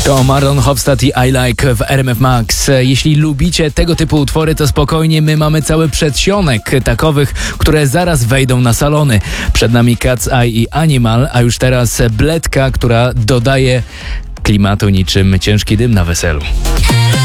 To Marlon Hofstad i I Like w RMF Max. Jeśli lubicie tego typu utwory, to spokojnie, my mamy cały przedsionek takowych, które zaraz wejdą na salony. Przed nami Cat's Eye i Animal, a już teraz Bledka, która dodaje klimatu niczym ciężki dym na weselu.